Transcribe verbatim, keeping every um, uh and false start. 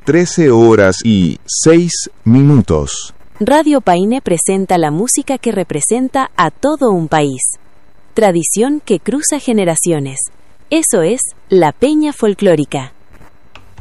trece horas y seis minutos. Radio Paine presenta la música que representa a todo un país. Tradición que cruza generaciones. Eso es La Peña Folclórica.